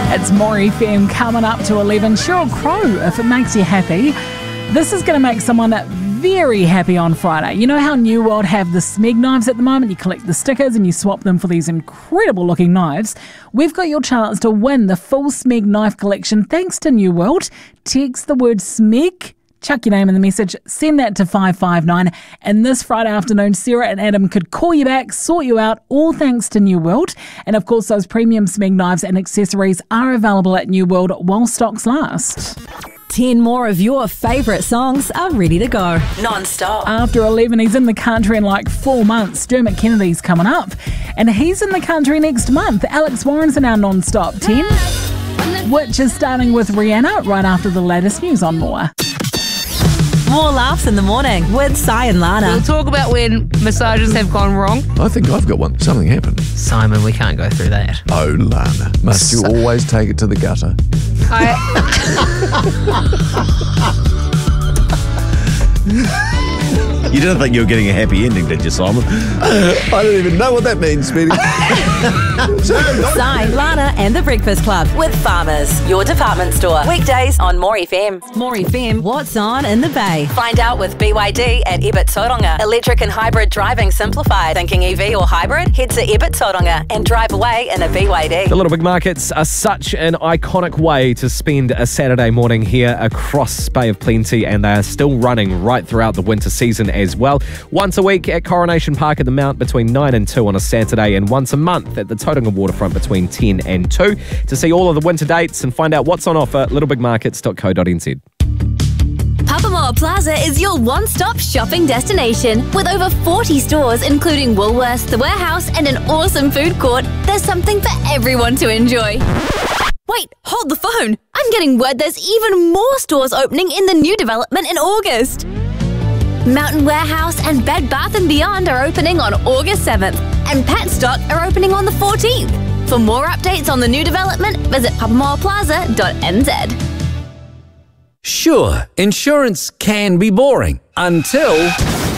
It's More FM coming up to 11. Sheryl Crow, if it makes you happy. This is going to make someone very happy on Friday. You know how New World have the Smeg knives at the moment? You collect the stickers and you swap them for these incredible looking knives. We've got your chance to win the full Smeg knife collection thanks to New World. Text the word Smeg, chuck your name in the message, send that to 559. And this Friday afternoon, Sarah and Adam could call you back, sort you out, all thanks to New World. And of course, those premium Smeg knives and accessories are available at New World while stocks last. 10 more of your favourite songs are ready to go. Non-stop. After 11, he's in the country in like 4 months. Dermot Kennedy's coming up. And he's in the country next month. Alex Warren's in our non-stop 10, which is starting with Rihanna right after the latest news on More. More laughs in the morning with Si and Lana. We'll talk about when massages have gone wrong. I think I've got one. Something happened. Simon, we can't go through that. Oh, Lana. Must you always take it to the gutter? You didn't think you were getting a happy ending, did you, Simon? I don't even know what that means, Speedy. Si, Lana and the Breakfast Club with Farmers, your department store. Weekdays on More FM. More FM, what's on in the Bay? Find out with BYD at Ebert Tauranga. Electric and hybrid driving simplified. Thinking EV or hybrid? Head to Ebert Tauranga and drive away in a BYD. The Little Big Markets are such an iconic way to spend a Saturday morning here across Bay of Plenty, and they are still running right throughout the winter season as well. Once a week at Coronation Park at the Mount between 9 and 2 on a Saturday, and once a month at the Tauranga Waterfront between 10 and 2. To see all of the winter dates and find out what's on offer, littlebigmarkets.co.nz. Papamoa Plaza is your one-stop shopping destination. With over 40 stores, including Woolworths, the Warehouse, and an awesome food court, there's something for everyone to enjoy. Wait, hold the phone. I'm getting word there's even more stores opening in the new development in August. Mountain Warehouse and Bed Bath & Beyond are opening on August 7th, and Petstock are opening on the 14th. For more updates on the new development, visit papamoaplaza.nz. Sure, insurance can be boring until...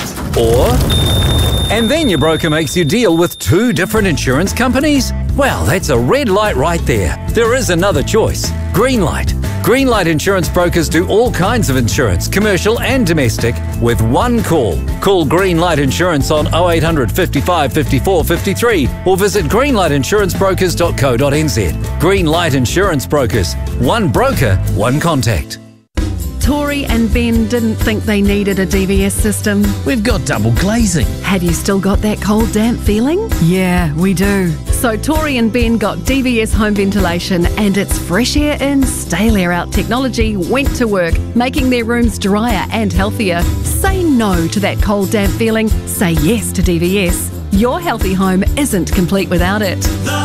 And then your broker makes you deal with 2 different insurance companies? Well, that's a red light right there. There is another choice. Greenlight. Greenlight Insurance Brokers do all kinds of insurance, commercial and domestic, with one call. Call Greenlight Insurance on 0800 55 54 53 or visit greenlightinsurancebrokers.co.nz. Greenlight Insurance Brokers. One broker, one contact. Tori and Ben didn't think they needed a DVS system. We've got double glazing. Have you still got that cold, damp feeling? Yeah, we do. So Tori and Ben got DVS home ventilation, and its fresh air in, stale air out technology went to work, making their rooms drier and healthier. Say no to that cold, damp feeling. Say yes to DVS. Your healthy home isn't complete without it.